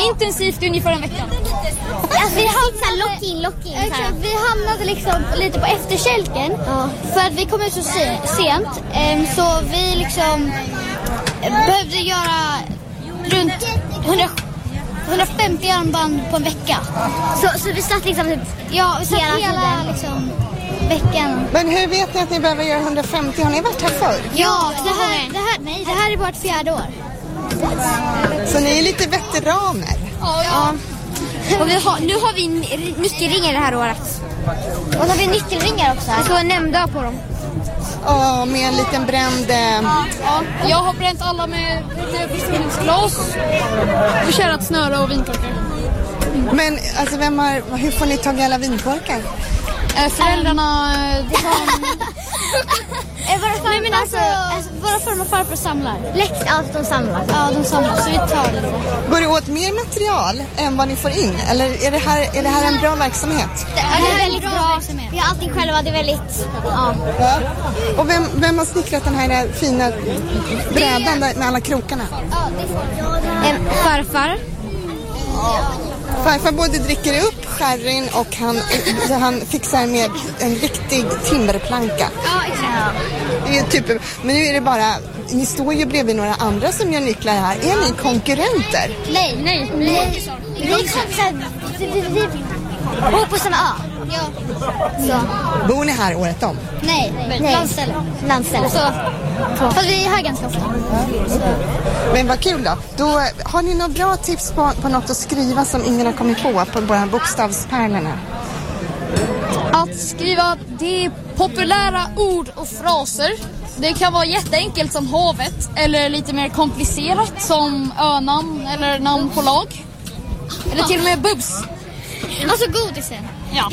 intensivt ungefär en vecka. Alltså, vi hamnade locking. Vi hamnade liksom lite på efterkälken. För att vi kom ut så sent. Så vi liksom behövde göra runt 150 armband på en vecka. Så vi satt liksom vi satt hela liksom veckan. Men hur vet ni att ni behöver göra 150? Har ni varit här förr? Ja, det här är vårt 4:e år. Så ni är lite veteraner? Ja. Och nu har vi nyckelringar det här året. Och så har vi nyckelringar också. Det står nämnda på dem. Ja, med en liten bränd... Ja, jag har bränt alla med glas och kärat snöre och vinkorkar. Men alltså hur får ni tag i alla vinkorkar? Föräldrarna... Våra farmor och farfar samlar. De samlar. Ja, de samlar. Så vi tar lite. Går det åt mer material än vad ni får in? Eller är det här en bra verksamhet? Det är väldigt bra verksamhet. Vi har allting själva, det är väldigt... Ja. Och vem har snickrat den här fina brädan med alla krokarna? Farfar. Farfar både dricker upp skärrin och han fixar med en riktig timmerplanka. Ja, exakt. Det är typ, men nu är det bara, ni står ju bredvid några andra som gör nycklar här. Är ni konkurrenter? Nej. Vi bor på samma ö. Ja. Så. Bor ni här året om? Nej. Landställe. Så. Fast vi är här ganska ofta. Men vad kul då. Har ni några bra tips på något att skriva som ingen har kommit på våra bokstavspärlorna? Att skriva det populära ord och fraser. Det kan vara jätteenkelt som havet eller lite mer komplicerat som önamn eller namn på lag. Eller till och med bubs. Alltså godisen. Ja.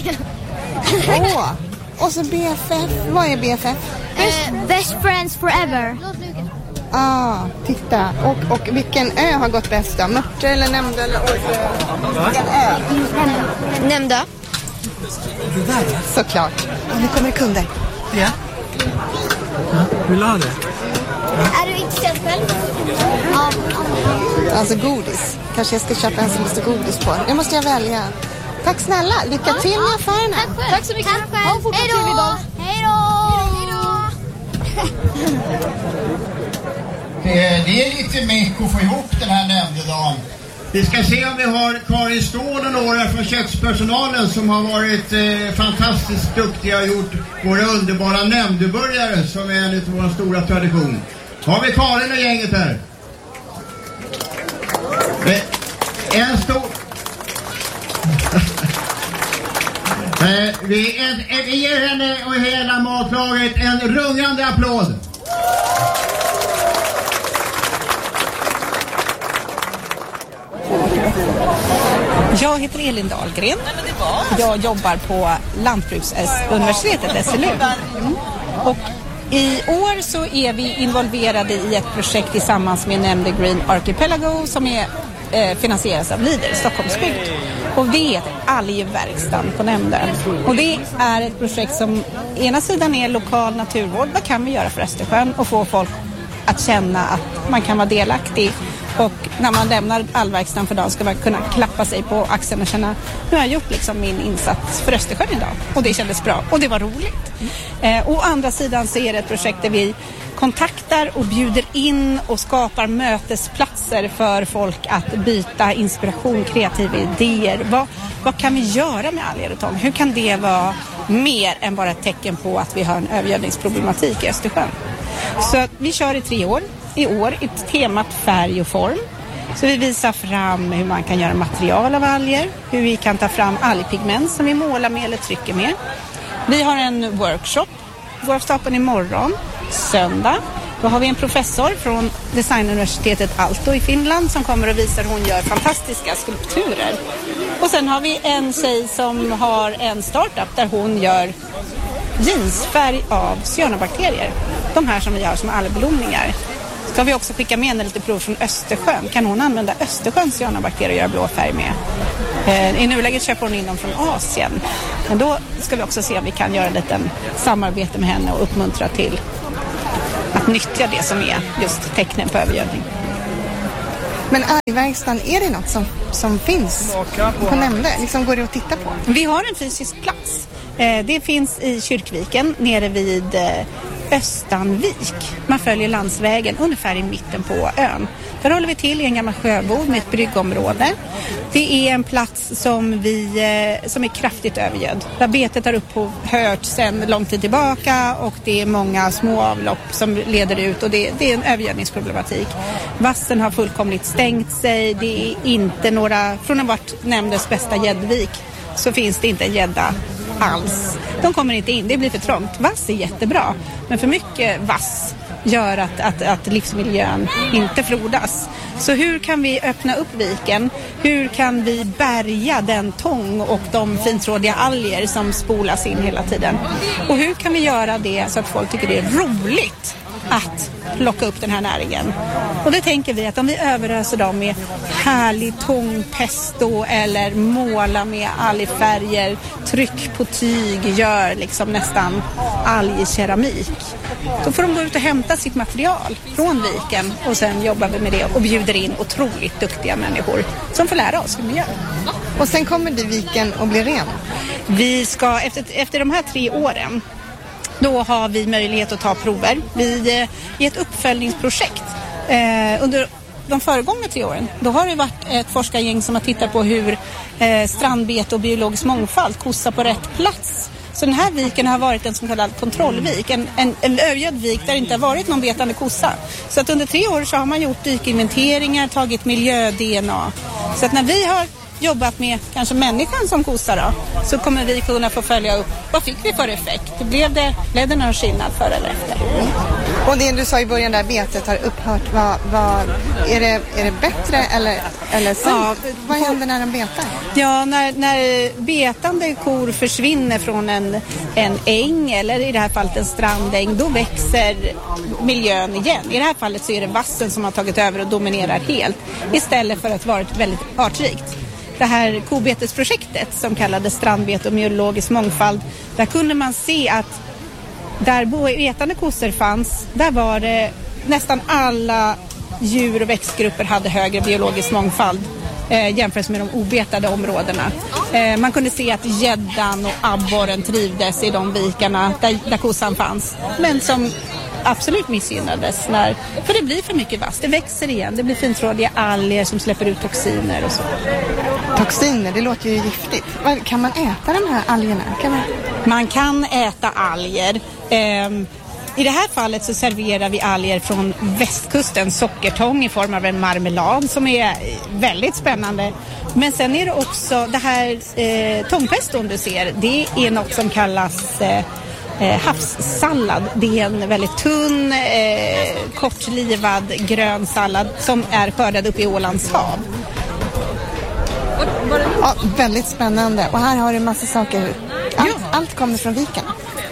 Och så BFF. Vad är BFF? Best friends forever. Titta. Och vilken ö har gått bäst då? Mörtre eller Nämnda eller vilken ö? Nämnda. Såklart. Nu kommer det kunder. Ja. Vill du ha det? Är du intresserad själv? Ja. Alltså godis. Kanske jag ska köpa en som måste godis på. Nu måste jag välja. Tack snälla. Lycka till med affärerna. Tack så mycket. Ha en fortsatt trevlig dag. Hej då. Det är lite meck att få ihop den här nämndedagen. Vi ska se om vi har Karin Ståhl och några från kökspersonalen som har varit fantastiskt duktiga och gjort våra underbara nämndeburgare som är en av våra stora traditioner. Har vi Karin och gänget här? En stor... vi ger henne och hela matlaget en rungande applåd. Jag heter Elin Dahlgren. Jag jobbar på Lantbruksuniversitetet, SLU. Och i år så är vi involverade i ett projekt tillsammans med Nämnde Green Archipelago som är finansieras av Leader, Stockholmsbygd. Och det heter Algverkstan på Nämnden. Och det är ett projekt som ena sidan är lokal naturvård. Vad kan vi göra för Östersjön och få folk att känna att man kan vara delaktig. Och när man lämnar Algverkstan för dagen ska man kunna klappa sig på axeln och känna nu har jag gjort liksom min insats för Östersjön idag. Och det kändes bra och det var roligt. Å andra sidan så är det ett projekt där vi kontaktar och bjuder in och skapar mötesplatser för folk att byta inspiration, kreativa idéer. Vad kan vi göra med alger och tång? Hur kan det vara mer än bara ett tecken på att vi har en övergödningsproblematik i Östersjön? Så vi kör i 3 år. I år i temat färg och form. Så vi visar fram hur man kan göra material av alger. Hur vi kan ta fram algpigment som vi målar med eller trycker med. Vi har en workshop. Workshopen imorgon, söndag. Då har vi en professor från designuniversitetet Aalto i Finland som kommer och visar hur hon gör fantastiska skulpturer. Och sen har vi en tjej som har en startup där hon gör jeansfärg av cyanobakterier. De här som vi har som algblomningar. Ska vi också skicka med lite prov från Östersjön. Kan hon använda Östersjöns cyanobakterier och göra blå färg med? I nuläget köper hon in dem från Asien. Men då ska vi också se om vi kan göra ett litet samarbete med henne och uppmuntra till att nyttja det som är just tecknen på övergödning. Men algverkstan, är det något som finns på Nämndö? Liksom går det att titta på? Vi har en fysisk plats. Det finns i Kyrkviken nere vid Östanvik. Man följer landsvägen ungefär i mitten på ön. Där håller vi till i en gammal sjöbod med ett bryggområde. Det är en plats som är kraftigt övergödd. Där betet har upphört sedan lång tid tillbaka och det är många små avlopp som leder ut och det är en övergödningsproblematik. Vassen har fullkomligt stängt sig. Det är inte några, från en vart Nämndös bästa gäddvik så finns det inte en gädda alls. De kommer inte in, det blir för trångt. Vass är jättebra, men för mycket vass gör att livsmiljön inte frodas. Så hur kan vi öppna upp viken? Hur kan vi bärga den tång och de fintrådiga alger som spolas in hela tiden? Och hur kan vi göra det så att folk tycker det är roligt att plocka upp den här näringen? Och det tänker vi att om vi överöser dem med härlig tångpesto eller måla med algfärger, tryck på tyg, gör liksom nästan algkeramik. Då får de gå ut och hämta sitt material från viken och sen jobbar vi med det och bjuder in otroligt duktiga människor som får lära oss hur vi gör. Och sen kommer det viken och blir ren? Vi ska efter de här 3 åren då har vi möjlighet att ta prover. Vi i ett uppföljningsprojekt under de föregångna 3 åren. Då har det varit ett forskargäng som har tittat på hur strandbete och biologisk mångfald kossar på rätt plats. Så den här viken har varit en så kallad kontrollvik, en övergödd vik där det inte har varit någon betande kossa. Så att under 3 år så har man gjort dykinventeringar, tagit miljö-DNA. Så att när vi har jobbat med kanske människan som kossa då, så kommer vi kunna få följa upp vad fick vi för effekt. Blev det någon skillnad för eller efter? Och det du sa i början där betet har upphört, är det bättre eller så? Ja, vad händer när de betar? Ja, när betande kor försvinner från en äng eller i det här fallet en strandäng, då växer miljön igen. I det här fallet så är det vassen som har tagit över och dominerar helt istället för att vara ett väldigt artrikt. Det här kobetesprojektet som kallades strandbete och biologisk mångfald, där kunde man se att där betande kossor fanns, där var det nästan alla djur- och växtgrupper hade högre biologisk mångfald jämfört med de obetade områdena. Man kunde se att gäddan och abborren trivdes i de vikarna där kossan fanns, men som absolut missgynnades för det blir för mycket vass. Det växer igen, det blir fintrådiga alger som släpper ut toxiner och så. Toxiner, det låter ju giftigt. Kan man äta de här algerna? Man kan äta alger. I det här fallet så serverar vi alger från västkusten, sockertång i form av en marmelad som är väldigt spännande. Men sen är det också det här tångpeston du ser, det är något som kallas havssallad. Det är en väldigt tunn, kortlivad grön sallad som är skördad upp i Ålands hav. Ja, väldigt spännande. Och här har du massa saker. Allt kommer från viken.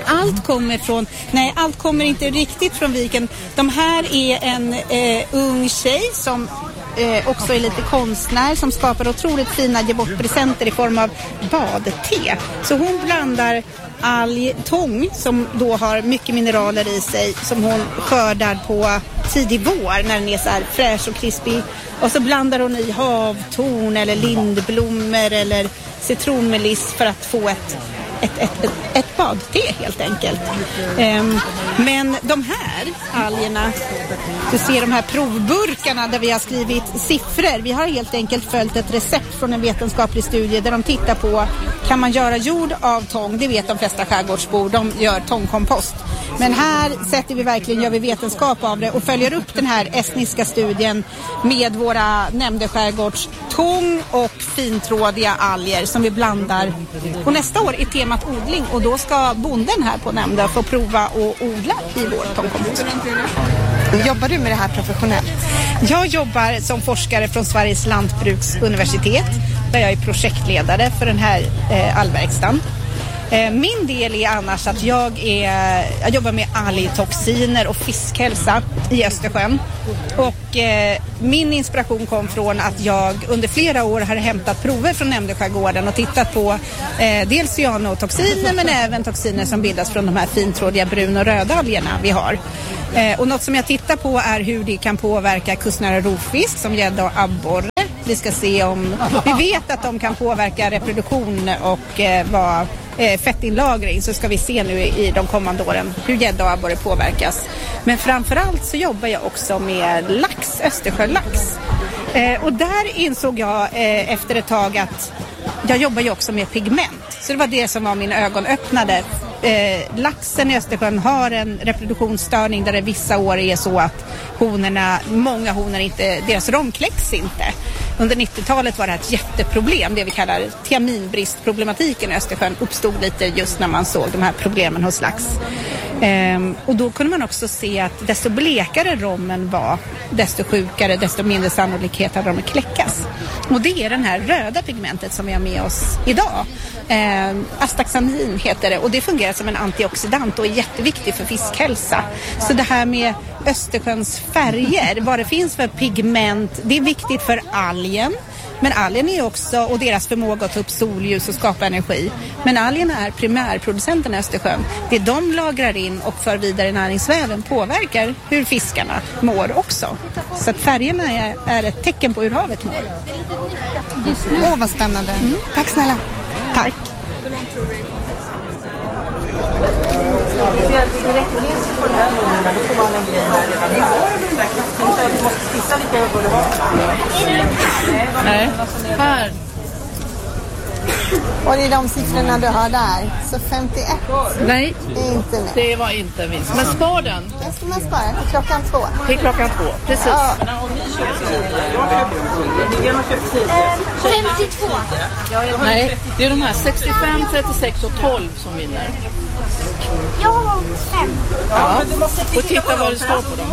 Allt kommer inte riktigt från viken. De här är en ung tjej som också är lite konstnär som skapar otroligt fina ge bort presenter i form av badte. Så hon blandar algtång som då har mycket mineraler i sig som hon skördar på tidig vår när den är så här fräsch och krispig. Och så blandar hon i havtorn eller lindblommor eller citronmeliss för att få ett badte helt enkelt. Men de här algerna, du ser de här provburkarna där vi har skrivit siffror. Vi har helt enkelt följt ett recept från en vetenskaplig studie där de tittar på, kan man göra jord av tång? Det vet de flesta skärgårdsbor, de gör tångkompost. Men här gör vi vetenskap av det och följer upp den här estniska studien med våra Nämndö skärgårds tång och fintrådiga alger som vi blandar. Och nästa år är temat odling och då ska bonden här på Nämndö få prova att odla i vår tångkompost. Jobbar du med det här professionellt? Jag jobbar som forskare från Sveriges lantbruksuniversitet där jag är projektledare för den här algverkstan. Min del är annars att jag jobbar med algtoxiner och fiskhälsa i Östersjön. Och min inspiration kom från att jag under flera år har hämtat prover från Nämndöskärgården och tittat på dels cyanotoxiner men även toxiner som bildas från de här fintrådiga brun- och röda algerna vi har. Och något som jag tittar på är hur det kan påverka kustnära rovfisk som gädda och abborre. Vi ska se om vi vet att de kan påverka reproduktion och fettinlagring, så ska vi se nu i de kommande åren hur gädda och abborre påverkas. Men framförallt så jobbar jag också med lax, Östersjölax. Och där insåg jag efter ett tag att jag jobbar ju också med pigment. Så det var det som var min ögonöppnade. Laxen i Östersjön har en reproduktionsstörning där det vissa år är så att många honor inte, deras rom kläcks inte. Under 90-talet var det ett jätteproblem, det vi kallar tiaminbristproblematiken i Östersjön uppstod lite just när man såg de här problemen hos lax. Och då kunde man också se att desto blekare rommen var, desto sjukare, desto mindre sannolikhet hade de att kläckas. Och det är den här röda pigmentet som vi har med oss idag. Astaxanthin heter det, och det fungerar som en antioxidant och är jätteviktig för fiskhälsa. Så det här med Östersjöns färger, vad det finns för pigment, det är viktigt för algen. Men algen är också, och deras förmåga att ta upp solljus och skapa energi. Men algen är primärproducenten i Östersjön. Det de lagrar in och för vidare i näringsväven påverkar hur fiskarna mår också. Så att färgerna är ett tecken på hur havet mår. Vad spännande. Tack snälla. Tack. Nej, här. Och det är de siffrorna du har där. Så 51. Nej, det är inte med. Det var inte vinst. Men spar den. Den ska man spara till klockan 2. Till klockan 2, precis. Ja. 52. Nej, det är de här 65, 36 och 12 som vinner. Jag har 5. Ja, och titta vad det står på dem.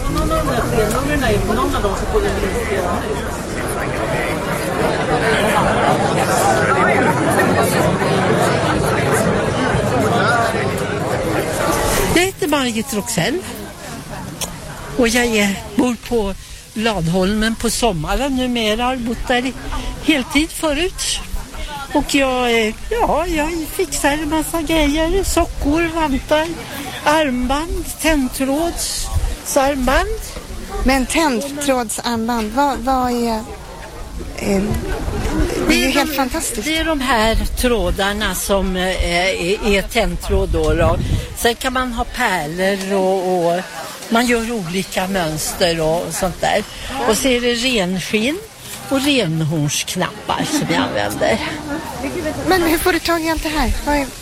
Jag heter Margit Roxell och jag bor på Ladholmen på sommaren numera. Har bott där i heltid förut. Och jag fixar en massa grejer, sockor, vantar, armband, tändtrådsarmband. Men tändtrådsarmband, vad är... Det är ju helt fantastiskt. Det är de här trådarna som är tändtråd då. Sen kan man ha pärlor och man gör olika mönster och sånt där. Och så är det renskinn och renhornsknappar som jag använder. Men hur får du tag i allt det här?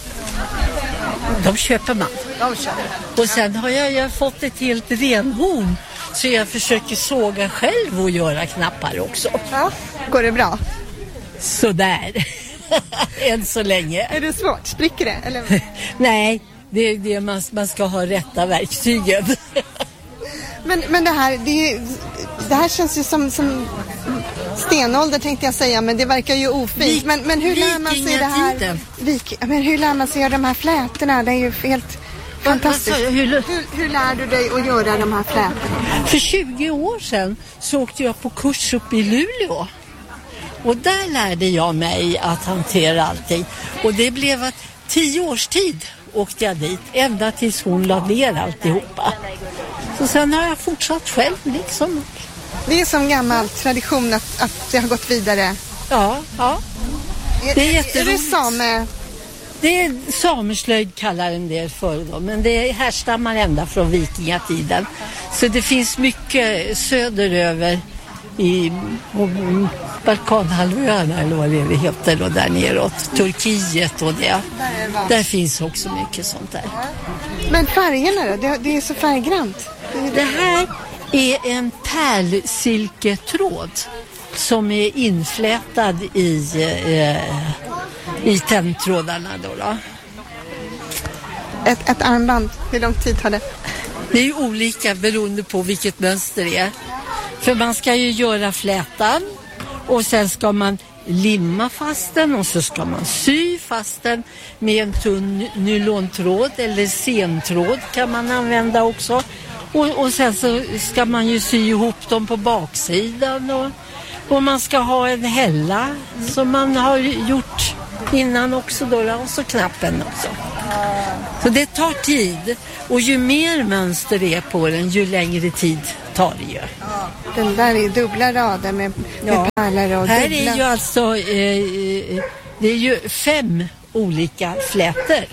De köper man. Och sen har jag fått ett helt renhorn. Så jag försöker såga själv och göra knappar också. Ja, går det bra? Sådär. Än så länge. Är det svårt? Spricker det? Eller? Nej, det man ska ha rätta verktygen. Men det här känns ju som stenålder tänkte jag säga, men det verkar ju ofint. Men hur lär man sig det här? Men hur lär man sig de här flätorna? Det är ju helt fantastiskt. Hur lär du dig att göra de här flätorna? För 20 år sedan så åkte jag på kurs upp i Luleå. Och där lärde jag mig att hantera allting. Och det blev att 10 års tid åkte jag dit. Ända tills hon lade ner alltihopa. Så sen har jag fortsatt själv liksom. Det är som gammal tradition att det har gått vidare. Ja. Det är jätteroligt. Är det same? Det är sameslöjd kallar en del för dem. Men det härstammar ända från vikingatiden. Så det finns mycket söderöver i Balkanhalvöarna eller vad det heter och där neråt. Turkiet och det. Där finns också mycket sånt där. Men färgerna då? Det är så färggrant. Det här är en pärlsilketråd som är inflätad i tändtrådarna då. Ett armband, hur lång tid tar det? Det är ju olika beroende på vilket mönster det är. För man ska ju göra flätan och sen ska man limma fast den och så ska man sy fast den med en tunn nylontråd eller sentråd kan man använda också. Och sen så ska man ju sy ihop dem på baksidan och man ska ha en hälla som man har gjort innan också då och så knappen också. Så det tar tid. Och ju mer mönster det är på den, ju längre tid tar det ju. Den där är dubbla rader med pärlor och här dubbla. Är ju alltså det är ju 5 olika flätor.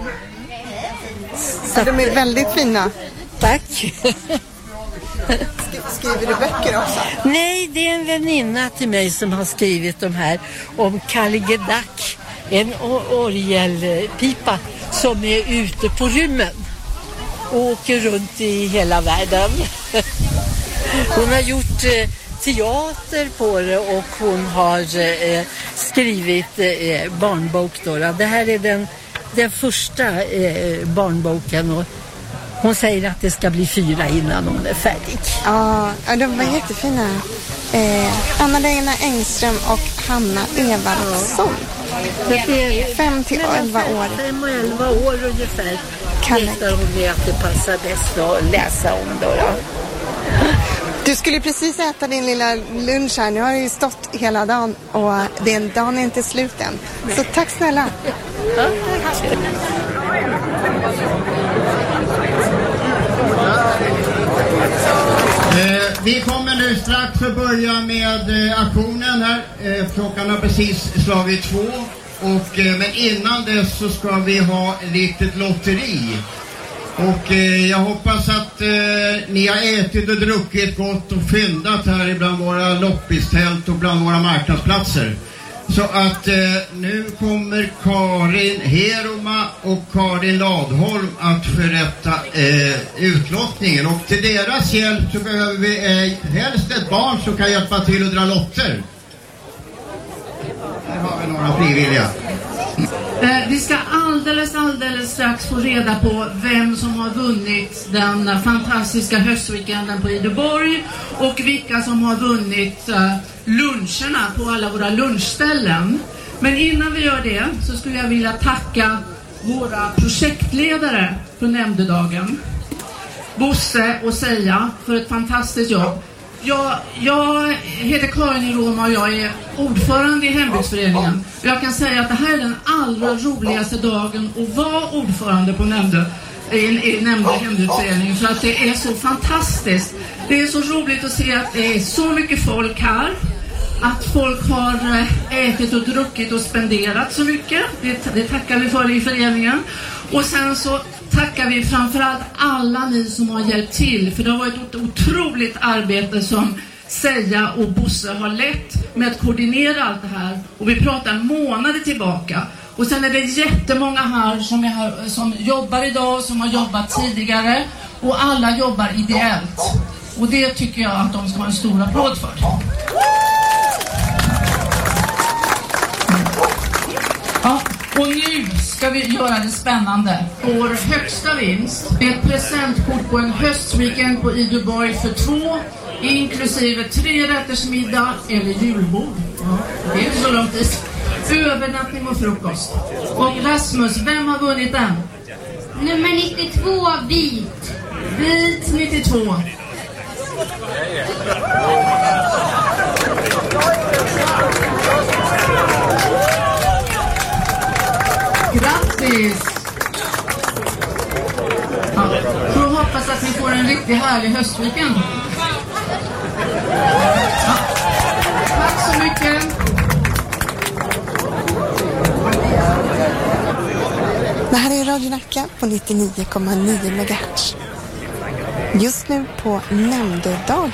Så de är väldigt fina. Tack. Skriver du böcker också? Nej, det är en väninna till mig som har skrivit de här om Kalligedack, en orgelpipa som är ute på rymmen och åker runt i hela världen. Hon har gjort teater på det och hon har skrivit barnbok då. Det här är den första barnboken och hon säger att det ska bli 4 innan hon är färdig. Ja, de var jättefina. Anna-Lena Engström och Hanna Evardsson. 5 till 11 år. 5 och 11 år ungefär. Berättar hon med att det passar bäst att läsa om då. Du skulle precis äta din lilla lunch här. Nu har du ju stått hela dagen och dagen är inte slut än. Så tack snälla. Ja, tack. Vi kommer nu strax att börja med aktionen här. Klockan har precis slagit 2. Men innan dess så ska vi ha ett litet lotteri. Och jag hoppas att ni har ätit och druckit gott och fyndat här bland våra loppistält och bland våra marknadsplatser. Så att nu kommer Karin Heroma och Karin Ladholm att förrätta utlottningen. Och till deras hjälp så behöver vi helst ett barn som kan hjälpa till att dra lotter. Här har vi några frivilliga. Vi ska alldeles strax få reda på vem som har vunnit den fantastiska höstweekenden på Ideborg och vilka som har vunnit luncherna på alla våra lunchställen. Men innan vi gör det så skulle jag vilja tacka våra projektledare för nämndedagen, Bosse och Seja, för ett fantastiskt jobb. Jag heter Karin Heroma och jag är ordförande i hembygdsföreningen. Och jag kan säga att det här är den allra roligaste dagen att vara ordförande på nämnde hembygdsföreningen. För att det är så fantastiskt. Det är så roligt att se att det är så mycket folk här. Att folk har ätit och druckit och spenderat så mycket. Det tackar vi för i föreningen. Och sen så tackar vi framförallt alla ni som har hjälpt till. För det har varit ett otroligt arbete som Seja och Bosse har lett med att koordinera allt det här. Och vi pratar månader tillbaka. Och sen är det jättemånga här som jobbar idag, som har jobbat tidigare. Och alla jobbar ideellt. Och det tycker jag att de ska ha en stor applåd för. Ja, och nu ska vi göra det spännande. Vår högsta vinst är ett presentkort på en höstweekend på Ideborg för 2, inklusive 3-rättersmiddag eller julbord. Ja, det är inte så långt dit. Övernattning och frukost. Och Rasmus, vem har vunnit den? Nummer 92, vit. Vit 92. Grattis! Ja, så hoppas att ni får en riktigt härlig höstweekend. Ja. Tack så mycket! Det här är Radio Nacka på 99,9 MHz. Just nu på nämndedagen.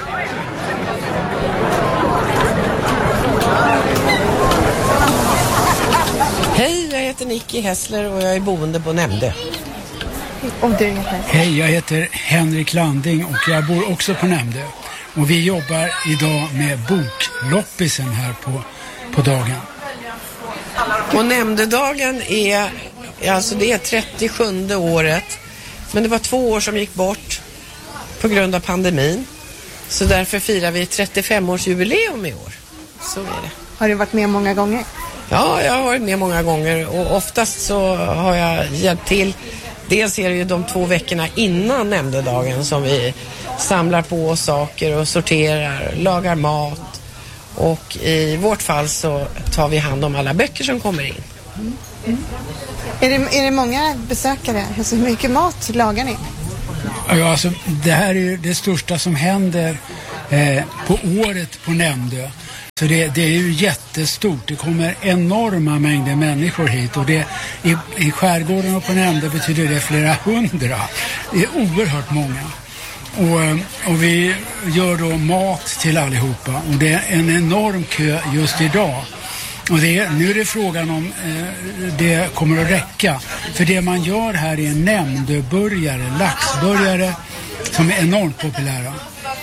Hej, jag heter Nicky Hessler och jag är boende på Nämnde. Och du heter? Hej, jag heter Henrik Landing och jag bor också på Nämnde. Och vi jobbar idag med bokloppisen här på dagen. Och Nämndedagen är, alltså det är 37:e året. Men det var 2 år som gick bort på grund av pandemin. Så därför firar vi 35-årsjubileum i år. Så är det. Har du varit med många gånger? Ja, jag har varit med många gånger och oftast så har jag hjälpt till. Dels är det ju de 2 veckorna innan nämndedagen som vi samlar på saker och sorterar, lagar mat. Och i vårt fall så tar vi hand om alla böcker som kommer in. Är det många besökare? Alltså, hur mycket mat lagar ni? Ja, alltså, det här är det största som händer på året på Nämndö. Så det är ju jättestort. Det kommer enorma mängder människor hit. Och det, i skärgården och på Nämndö betyder det flera hundra. Det är oerhört många. Och vi gör då mat till allihopa. Och det är en enorm kö just idag. Och nu är det frågan om det kommer att räcka. För det man gör här är Nämndöburgare, laxburgare som är enormt populära.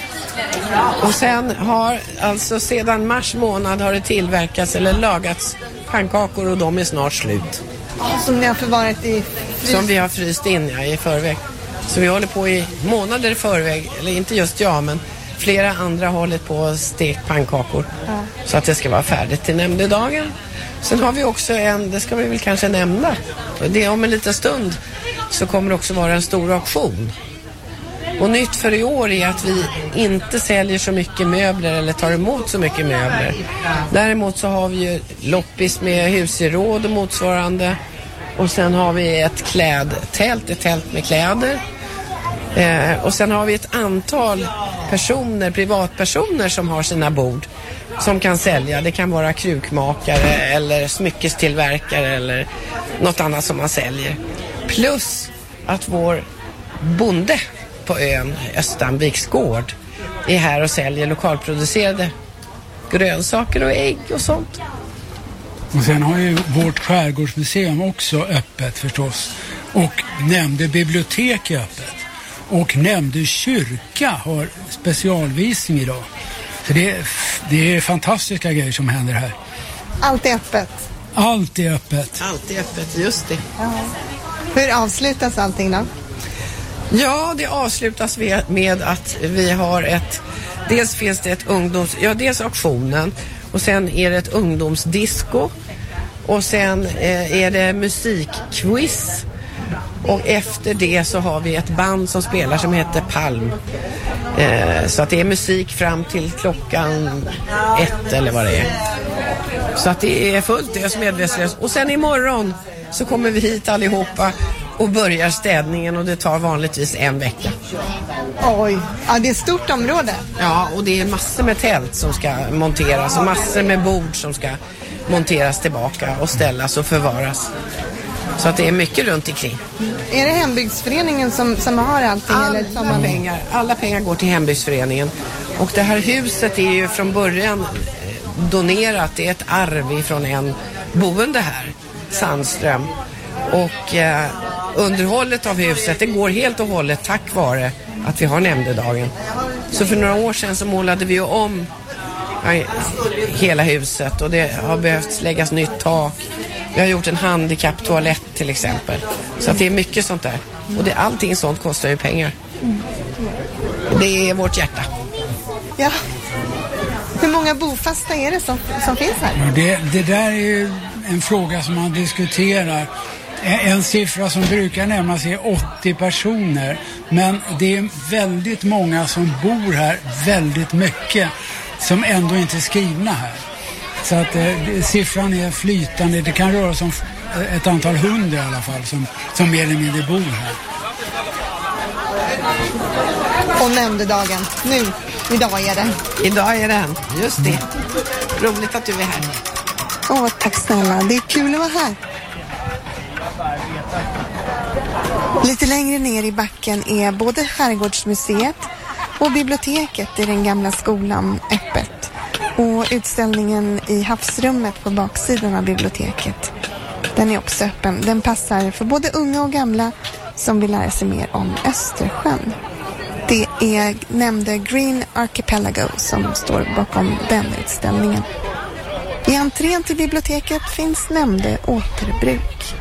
Och sen har, sedan mars månad har det tillverkats eller lagats pannkakor och de är snart slut. Som ni har förvarat i frys? Som vi har fryst in i förväg. Så vi håller på i månader i förväg, eller inte just jag, men flera andra har hållit på att steka pannkakor. Ja. Så att det ska vara färdigt till Nämndedagen. Sen har vi också det ska vi väl kanske nämna. Det om en liten stund så kommer det också vara en stor auktion. Och nytt för i år är att vi inte säljer så mycket möbler eller tar emot så mycket möbler. Däremot så har vi ju loppis med husgeråd och motsvarande. Och sen har vi ett tält med kläder. Och sen har vi ett antal privatpersoner som har sina bord som kan sälja. Det kan vara krukmakare eller smyckestillverkare eller något annat som man säljer. Plus att vår bonde på ön Östanviks gård är här och säljer lokalproducerade grönsaker och ägg och sånt. Och sen har ju vårt skärgårdsmuseum också öppet förstås. Och Nämndö bibliotek är öppet. Och Nämndö kyrka har specialvisning idag. Så det är fantastiska grejer som händer här. Allt är öppet? Allt är öppet. Allt är öppet, just det. Ja. Hur avslutas allting då? Ja, det avslutas med att vi har dels finns det dels auktionen och sen är det ett ungdomsdisco och sen är det musikquiz och efter det så har vi ett band som spelar som heter Palm. Så att det är musik fram till klockan 1 eller vad det är. Så att det är fullt ös medvetslöst. Och sen imorgon så kommer vi hit allihopa och börjar städningen och det tar vanligtvis en vecka. Oj, ja, det är ett stort område. Ja, och det är massor med tält som ska monteras och massor med bord som ska monteras tillbaka och ställas och förvaras. Så att det är mycket runt omkring. Är det hembygdsföreningen som har allting? Alla pengar går till hembygdsföreningen. Och det här huset är ju från början donerat. Det är ett arv från en boende här, Sandström. Och underhållet av huset, det går helt och hållet tack vare att vi har Nämndedagen. Så för några år sedan så målade vi om hela huset och det har behövt läggas nytt tak. Vi har gjort en handikapptoalett till exempel. Så att det är mycket sånt där. Och allting sånt kostar ju pengar. Det är vårt hjärta. Ja. Hur många bofasta är det som finns här? Ja, det där är ju en fråga som man diskuterar. En siffra som brukar nämnas är 80 personer. Men det är väldigt många som bor här väldigt mycket som ändå inte är skrivna här. Så att siffran är flytande. Det kan röra sig om ett antal hundra i alla fall som mer eller mindre bor här. Och Nämndedagen. Idag är den. Idag är den, just det. Roligt att du är här. Tack snälla. Det är kul att vara här. Lite längre ner i backen är både Skärgårdsmuseet och biblioteket i den gamla skolan öppet. Och utställningen i havsrummet på baksidan av biblioteket, den är också öppen. Den passar för både unga och gamla som vill lära sig mer om Östersjön. Det är Nämndö Green Archipelago som står bakom den utställningen. I entrén till biblioteket finns Nämndö återbruk.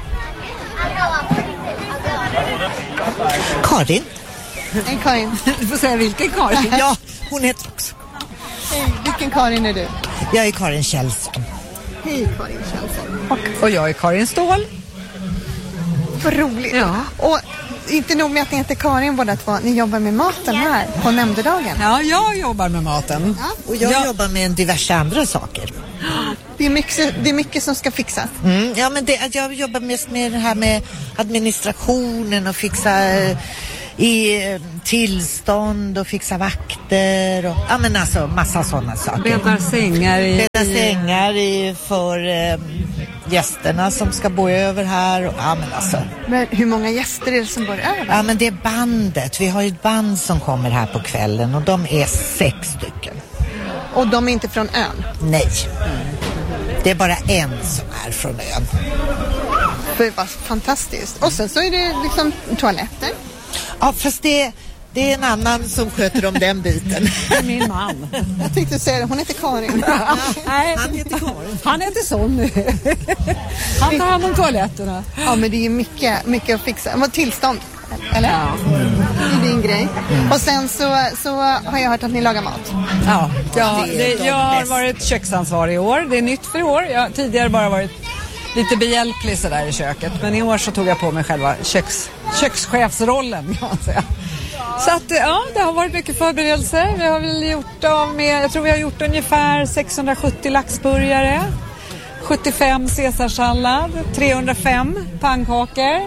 Karin. Hej Karin. Du får säga vilken Karin. Ja, hon heter också. Hej, vilken Karin är du? Jag är Karin Kjellson. Hej Karin Kjellson. Och jag är Karin Ståhl. Vad roligt. Ja. Och inte nog med att ni heter Karin båda två, ni jobbar med maten här på Nämndedagen. Ja, jag jobbar med maten. Ja. Och jag jobbar med diverse andra saker. Det är mycket som ska fixas. Ja, men jag jobbar mest med det här med administrationen och fixa i tillstånd och fixa vakter och ja, men alltså massa sådana saker. Bäddar sängar för gästerna som ska bo över här och, ja, men alltså. Men hur många gäster är det som bor över? Ja, men det är bandet. Vi har ju ett band som kommer här på kvällen och de är 6 stycken. Och de är inte från ön? Nej. Det är bara en som är från ön. Det var fantastiskt. Och sen så är det liksom toaletter. Ja, fast det är en annan som sköter om den biten. Min man. Jag tänkte säga det, hon heter Karin. Nej, han heter Karin. Han heter Sonny. Han tar hand om toaletterna. Ja, men det är mycket att fixa. Vad tillstånd, eller? Ja. Det är din grej. Och sen så har jag hört att ni lagar mat. Ja, jag har varit köksansvarig i år. Det är nytt för i år. Jag har tidigare bara varit lite behjälplig sådär i köket. Men i år så tog jag på mig själva kökschefsrollen, kan man säga. Så att ja, det har varit mycket förberedelser. Vi har väl gjort jag tror vi har gjort ungefär 670 laxburgare, 75 caesarsallad, 305 pannkakor,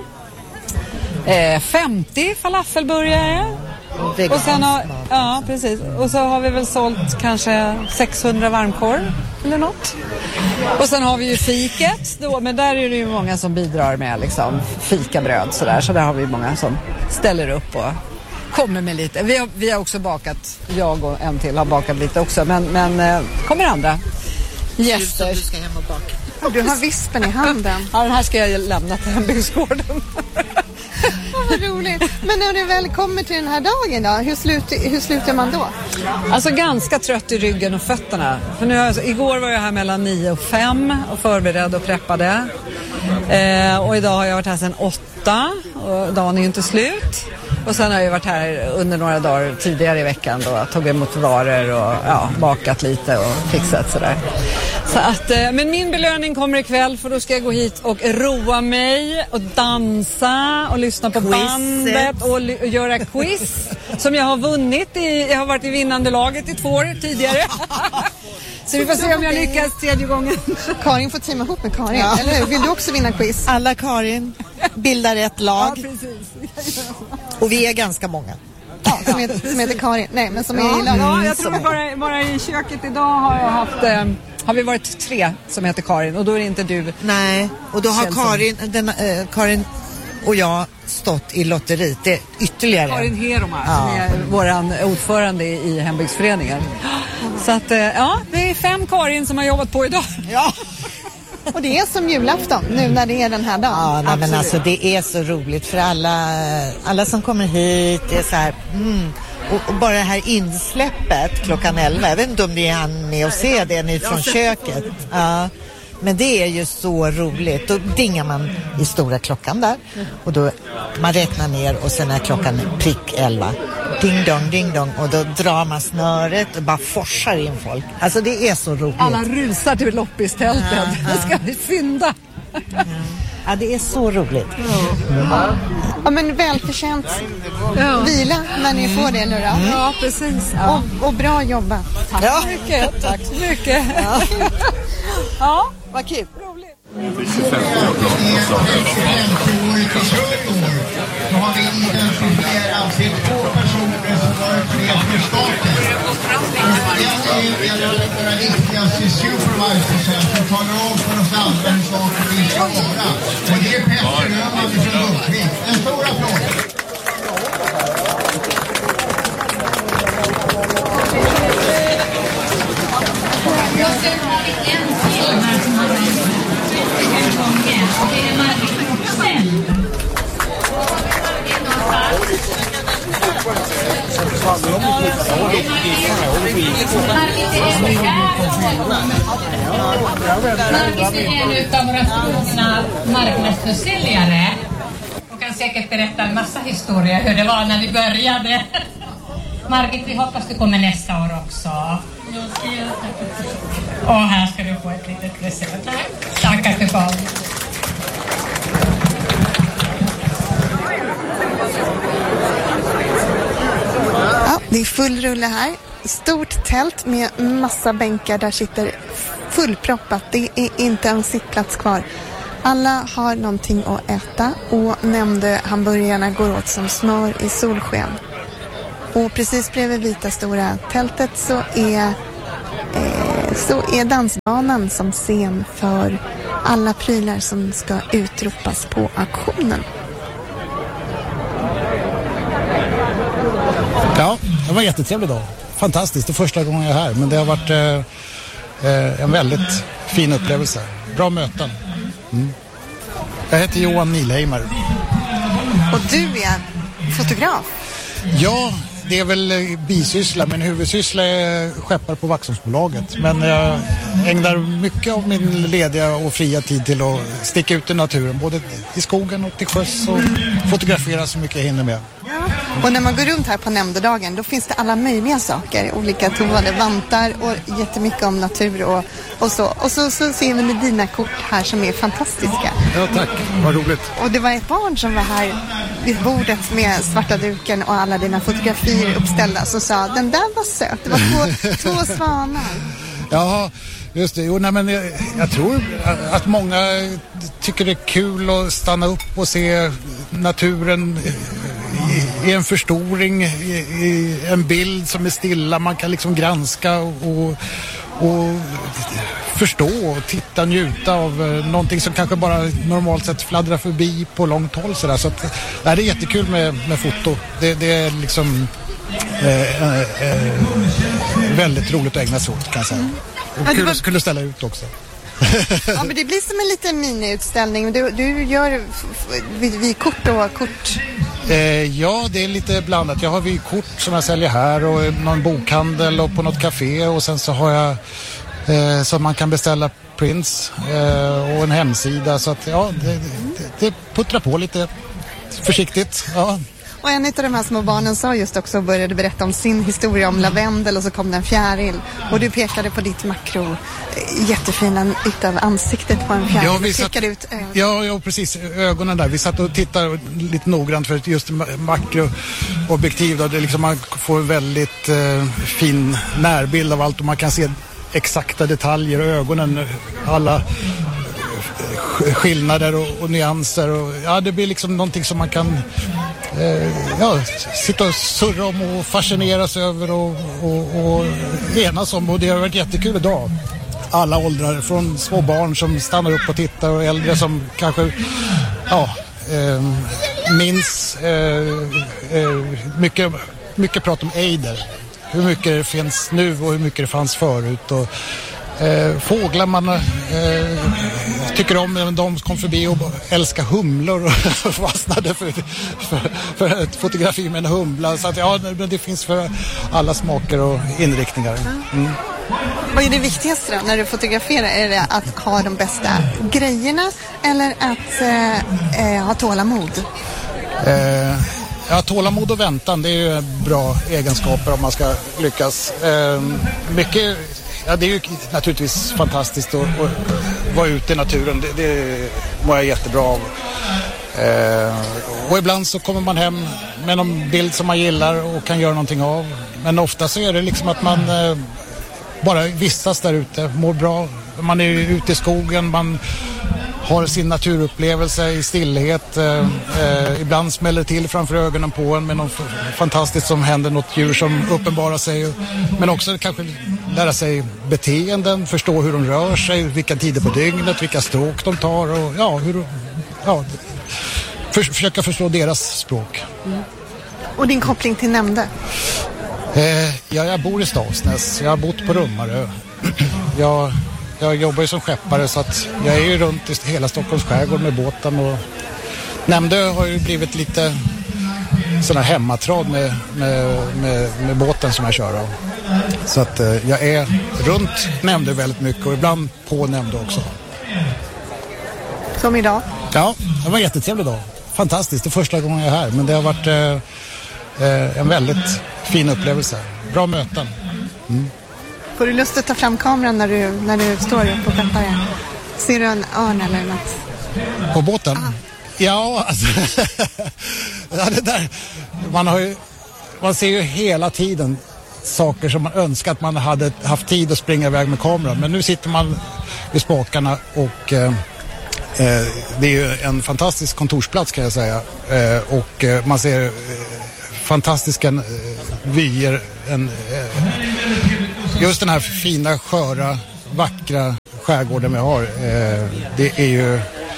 50 falafelburgare. Och sen ja, precis. Och så har vi väl sålt kanske 600 varmkorv eller något. Och sen har vi ju fiket då, men där är det ju många som bidrar med liksom fikabröd sådär. Så där har vi många som ställer upp och kommer med lite. Vi har också bakat, jag och en till har bakat lite också, men kommer andra gäster. Du ska hem och baka. Du har vispen i handen. Ja, den här ska jag lämna till hembygdsgården. Vad roligt. Men när du väl kommer till den här dagen då, hur slutar man då? Alltså ganska trött i ryggen och fötterna. För igår var jag här mellan 9 och 5 och förberedde och preppade. Och idag har jag varit här sedan 8 och dagen är ju inte slut. Och sen har jag varit här under några dagar tidigare i veckan då, tog emot varor och bakat lite och fixat sådär. Så att, men min belöning kommer ikväll, för då ska jag gå hit och roa mig och dansa och lyssna på bandet och göra quiz som jag har vunnit jag har varit i vinnande laget i 2 år tidigare. Så vi får se om jag lyckas 3:e gången. Karin får teama ihop med Karin, eller hur? Vill du också vinna quiz? Alla Karin bildar ett lag. Ja, precis. Och vi är ganska många. Ja, som heter Karin. Nej, men som är i laget. Ja, jag tror bara i köket idag har vi varit 3 som heter Karin, och då är det inte du. Nej, och då har Karin och jag stått i lotteriet. Det är ytterligare. Karin Heromar som är våran ordförande i hembygdsföreningen. Så att det är 5 Karin som har jobbat på idag. Ja. Och det är som julafton nu när det är den här dagen. Ja, men alltså det är så roligt för alla som kommer hit. Det är så här, och bara det här insläppet klockan 11. Jag vet inte om ni hann med att se det ni från köket. Ja. Men det är ju så roligt. Då dingar man i stora klockan där. Och då man räknar ner och sen är klockan prick 11. Ding dong. Och då drar man snöret och bara forsar in folk. Alltså det är så roligt. Alla rusar till loppistältet. Det ska vi fynda. Ja, det är så roligt. Ja, men välförtjänt vila när ni får det nu då. Ja, precis. Ja. Och bra jobbat. Tack så mycket. Tack så mycket. Ja, vad kul. Roligt. Då har vi identifierat 2 personer som varit med för staten. En av våra viktigaste supervisors som talar om för oss andra hur saker vi ska vara. Och det är Petter Öhman från Uppvik. En stor applåd. Och sen har vi en till här som har en gång igen. Det är Margit Roxell. Margit är en av våra trogna marknadsförsäljare och kan säkert berätta en massa historier hur det var när vi började. Margit, vi hoppas du kommer nästa år också. Och här ska du få ett litet present. Tackar för fan. Ja, det är full rulle här. Stort tält med massa bänkar. Där sitter fullproppat. Det är inte en sittplats kvar. Alla har någonting att äta och nämnde hamburgarna går åt som smör i solsken. Och precis bredvid vita stora tältet så är dansbanan som scen för alla prylar som ska utropas på auktionen. Ja, det var en jättetrevlig dag. Fantastiskt, det är första gången jag är här. Men det har varit en väldigt fin upplevelse. Bra möten. Mm. Jag heter Johan Nilheimer. Och du är fotograf? Ja, det är väl bisyssla. Min huvudsyssla är skeppare på Vaxholmsbolaget. Men jag ägnar mycket av min lediga och fria tid till att sticka ut i naturen. Både i skogen och till sjöss och fotografera så mycket jag hinner med. Och när man går runt här på nämndedagen då finns det alla möjliga saker. Olika tovade vantar och jättemycket om natur och så. Och så ser vi dina kort här som är fantastiska. Ja, tack. Vad roligt. Och det var ett barn som var här vid bordet med svarta duken och alla dina fotografier uppställda. Så sa, den där var söt. Det var två svanar. Ja, just det. Jo, nej, men jag tror att många tycker det är kul att stanna upp och se naturen i en förstoring, i en bild som är stilla. Man kan liksom granska och förstå och titta och njuta av någonting som kanske bara normalt sett fladdrar förbi på långt håll. Så att, det är jättekul med foto. Det är liksom väldigt roligt att ägna sig åt, kan jag säga. Och kul att kunna ställa ut också. Ja, men det blir som en liten miniutställning. Du gör vykort och kort. Ja, det är lite blandat. Jag har vykort som jag säljer här och någon bokhandel och på något café. Och sen så har jag så man kan beställa prints och en hemsida. Så att ja, det puttrar på lite försiktigt. Ja. Och en av de här små barnen sa just också, började berätta om sin historia om lavendel och så kom det en fjäril. Och du pekade på ditt makro, jättefina utav ansiktet på en fjäril. Ja, vi satt, ut ja, precis, ögonen där. Vi satt och tittade lite noggrant för just makroobjektiv. Då, det liksom, man får en väldigt fin närbild av allt och man kan se exakta detaljer och ögonen, alla skillnader och nyanser. Och, ja, det blir liksom någonting som man kan sitta och surra om och fascineras över och enas om. Och det har varit jättekul idag. Alla åldrar, från små barn som stannar upp och tittar och äldre som kanske minns mycket prat om Eider. Hur mycket det finns nu och hur mycket det fanns förut. Och fåglar man tycker om, de kom förbi och älskar humlor och fastnade för ett fotografi med en humla. Så att, ja, det finns för alla smaker och inriktningar. Mm. Vad är det viktigaste då när du fotograferar? Är det att ha de bästa grejerna eller att ha tålamod? Ja, tålamod och väntan, det är ju bra egenskaper om man ska lyckas. Mycket. Ja, det är ju naturligtvis fantastiskt att vara ute i naturen. Det mår jag jättebra av. Och ibland så kommer man hem med någon bild som man gillar och kan göra någonting av. Men ofta så är det liksom att man bara vistas där ute, mår bra. Man är ute i skogen, man har sin naturupplevelse i stillhet. Ibland smäller till framför ögonen på en med något fantastiskt som händer, något djur som uppenbarar sig. Men också kanske lära sig beteenden, förstå hur de rör sig, vilka tider på dygnet, vilka stråk de tar och försöka förstå deras språk. Mm. Och din koppling till Nämnde? Jag bor i Stavsnäs, jag har bott på Rummarö. Jag jobbar ju som skeppare så att jag är ju runt i hela Stockholms skärgård med båten och Nämndö har ju blivit lite sån här hemmatrad med båten som jag kör av. Så att jag är runt Nämndö väldigt mycket och ibland på Nämndö också. Som idag? Ja, det var en jättetrevlig dag. Fantastiskt, det är första gången jag är här men det har varit en väldigt fin upplevelse. Bra möten. Mm. Får du lust att ta fram kameran när du står på skeppare? Ser du en örn eller något? På båten? Ja, alltså, ja, det där. Man ser ju hela tiden saker som man önskar att man hade haft tid att springa iväg med kameran. Men nu sitter man vid spakarna och det är ju en fantastisk kontorsplats kan jag säga. Och man ser fantastiska vyer. Just den här fina, sköra, vackra skärgården vi har. Det är ju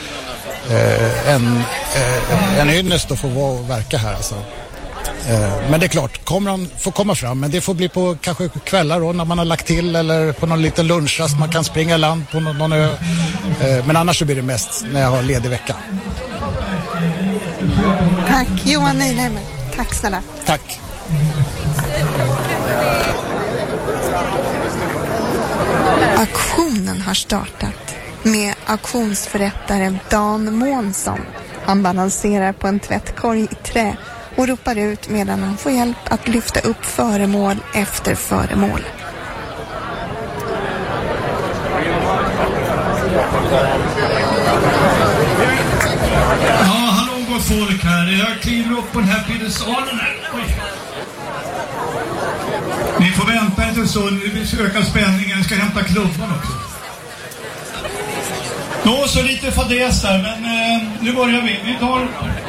en ynnest att få vara och verka här alltså. Men det är klart, kameran får komma fram, men det får bli på kanske kvällar då, när man har lagt till eller på någon liten lunchrast man kan springa i land på någon ö. Men annars så blir det mest när jag har ledig vecka. Tack Johan Nylheimer. Tack snälla. Tack. Auktionen har startat med auktionsförrättare Dan Månsson. Han balanserar på en tvättkorg i trä och ropar ut medan han får hjälp att lyfta upp föremål efter föremål. Ja, hallå gott folk här. Jag kliver upp på den här piedestalen här. Oj. Ni får vänta en stund, vi ska öka spänningen. Jag ska hämta klubban också. Nå, så lite fadäs där, men nu börjar vi. Vi tar...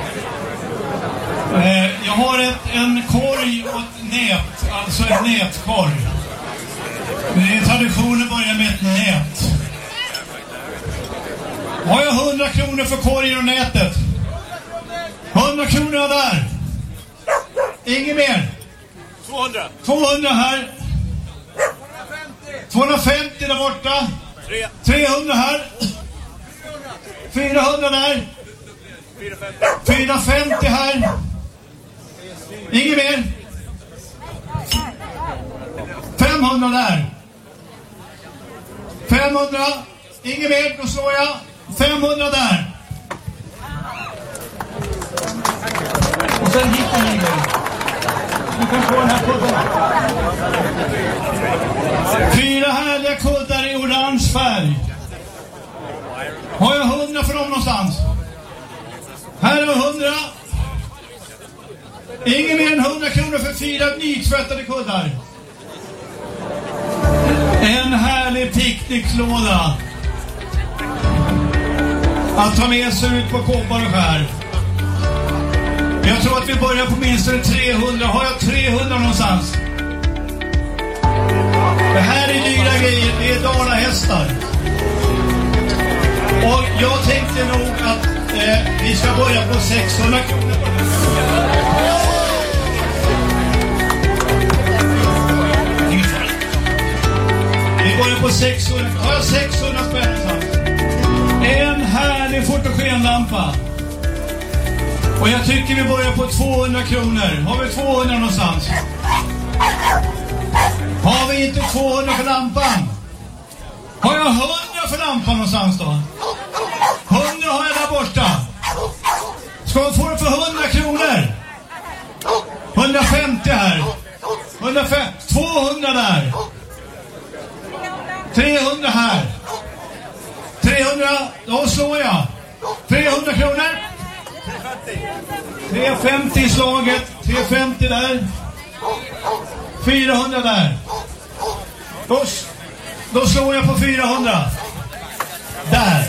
jag har en korg och ett nät, alltså ett nätkorg. Det är traditionen börjar med ett nät. Har jag 100 kronor för korgen och nätet? 100 kronor där. Inget mer. 200 här. 250 där borta. 300 här. 400 där. 450 här. Inget mer. 500 där. 500. Inget mer, då slår jag. 500 där. Och sen hittar ni det. Du kan få den här kudden. 4 härliga kuddar i orange färg. Har jag 100 för dem någonstans? Här är 100. Ingen mer än 100 kronor för 4 nytvättade kuddar. En härlig picknicklåda att ta med sig ut på kobbar och skär. Jag tror att vi börjar på minst 300. Har jag 300 någonstans? Det här är dyra grejer. Det är dalahästar. Och jag tänkte nog att vi ska börja på 600 kronor. Vi börjar på 600. Har jag 600 spänn? En härlig fotogenlampa. Och jag tycker vi börjar på 200 kronor. Har vi 200 någonstans? Har vi inte 200 för lampan? Har jag 100 för lampan någonstans då? 100 har jag där borta. Ska man få det för 100 kronor? 150 här. 150. 200 där. 300 här. 300, då slår jag. 300 kronor. 350 i slaget. 350 där. 400 där. Då slår jag på 400. Där.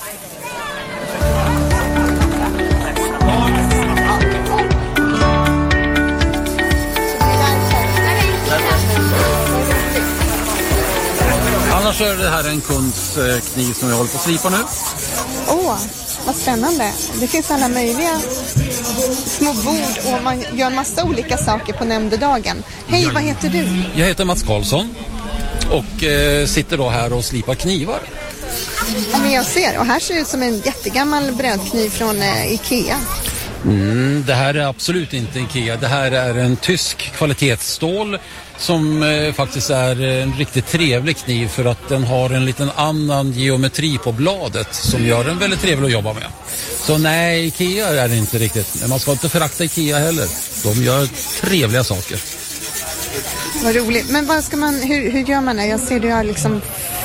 Annars är det här en kunds kniv som jag håller på att slipa nu. Åh, vad spännande. Det finns alla möjliga små bord och man gör en massa olika saker på nämndedagen. Hej, vad heter du? Jag heter Mats Karlsson och sitter då här och slipar knivar. Ja, men jag ser. Och här ser det ut som en jättegammal brödkniv från Ikea. Det här är absolut inte Ikea. Det här är en tysk kvalitetsstål som faktiskt är en riktigt trevlig kniv för att den har en liten annan geometri på bladet som gör den väldigt trevlig att jobba med. Så nej, Ikea är det inte riktigt. Men man ska inte förakta Ikea heller. De gör trevliga saker. Vad roligt. Men vad ska man, hur gör man det? Jag ser du har liksom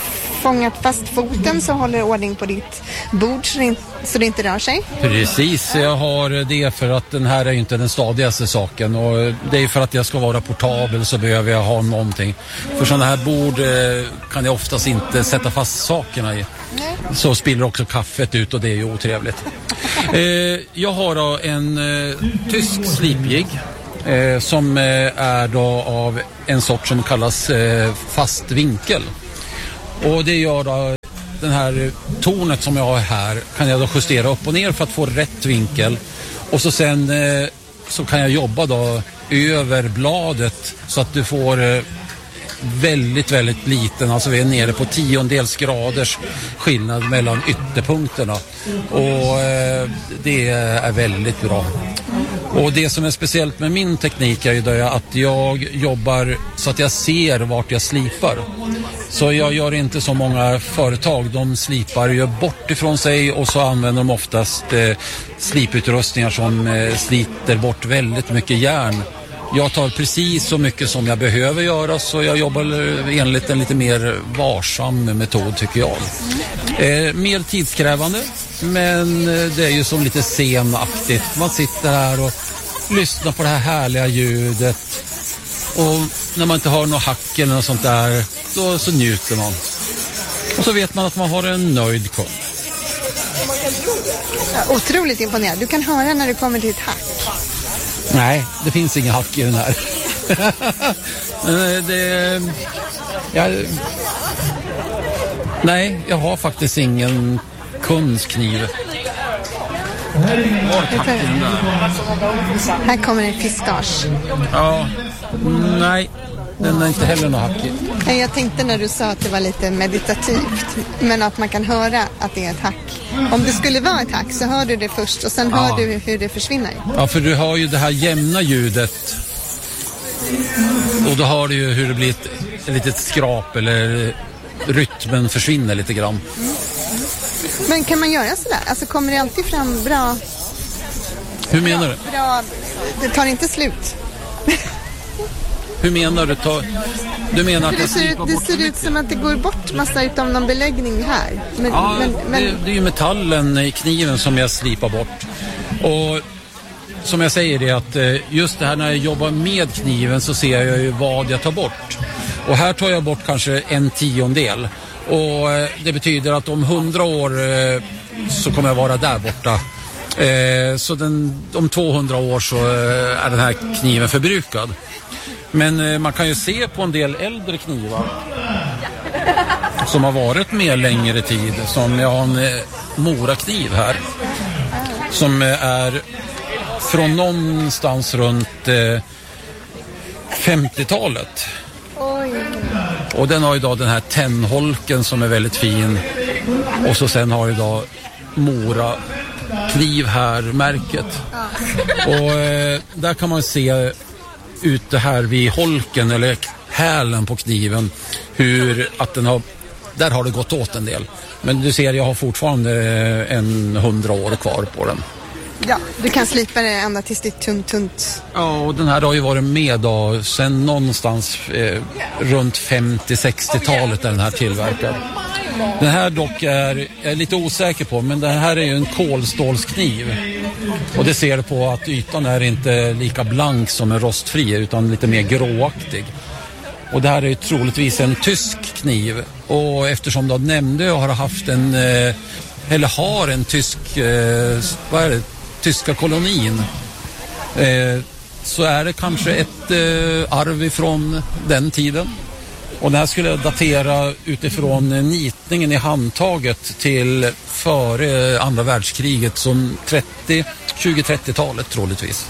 fångat fast foten så håller ordning på ditt bord så det inte rör sig? Precis, jag har det för att den här är ju inte den stadigaste saken och det är för att jag ska vara portabel så behöver jag ha någonting. För sådana här bord kan jag oftast inte sätta fast sakerna i. Så spiller också kaffet ut och det är ju otrevligt. Jag har då en tysk slipjigg som är då av en sort som kallas fast vinkel. Och det gör då den här tornet som jag har här kan jag då justera upp och ner för att få rätt vinkel. Och så sen så kan jag jobba då över bladet så att du får väldigt, väldigt liten, alltså vi är nere på 10 graders skillnad mellan ytterpunkterna och det är väldigt bra. Och det som är speciellt med min teknik är ju att jag jobbar så att jag ser vart jag slipar. Så jag gör inte så många företag, de slipar ju bort ifrån sig och så använder de oftast sliputrustningar som sliter bort väldigt mycket järn. Jag tar precis så mycket som jag behöver göra så jag jobbar enligt en lite mer varsam metod tycker jag. Mer tidskrävande men det är ju som lite scenaktigt. Man sitter här och lyssnar på det här härliga ljudet och när man inte har något hack eller något sånt där då så njuter man. Och så vet man att man har en nöjd kund. Otroligt imponerad. Du kan höra när du kommer till ett hack. Nej, det finns ingen hack i den här. Nej, jag har faktiskt ingen kundskniv. Här kommer en pistage. Ja, nej, den är inte heller någon hack i. Jag tänkte när du sa att det var lite meditativt, men att man kan höra att det är ett hack. Om det skulle vara ett hack så hör du det först och sen hör du hur det försvinner. Ja, för du har ju det här jämna ljudet och då har du ju hur det blir ett litet skrap eller rytmen försvinner lite grann. Men kan man göra sådär? Alltså kommer det alltid fram bra? Hur menar du? Bra, det tar inte slut. Hur menar du? Du menar att det ser ut som att det går bort massa utav någon beläggning här. Det är ju metallen i kniven som jag slipar bort. Och som jag säger det att just det här när jag jobbar med kniven så ser jag ju vad jag tar bort. Och här tar jag bort kanske 1/10. Och det betyder att om 100 år så kommer jag vara där borta. Så om 200 år så är den här kniven förbrukad. Men man kan ju se på en del äldre knivar som har varit med längre tid. Som jag har en morakniv här som är från någonstans runt 50-talet. Och den har idag den här tennholken som är väldigt fin. Och så sen har idag Mora kniv här märket. Och där kan man se ute här vid holken eller hälen på kniven hur att den har, där har det gått åt en del. Men du ser, jag har fortfarande 100 år kvar på den. Ja, du kan slipa det ända tills det är tunt. Ja, och den här har ju varit med då sen någonstans runt 50-60-talet är den här tillverkad. Den här dock är jag lite osäker på, men den här är ju en kolstålskniv. Och det ser på att ytan är inte lika blank som en rostfri utan lite mer gråaktig. Och det här är ju troligtvis en tysk kniv. Och eftersom du nämnde jag har haft en eller har en tysk tyska kolonin så är det kanske ett arv ifrån den tiden. Och det här skulle jag datera utifrån nitningen i handtaget till före andra världskriget som 20-30-talet troligtvis.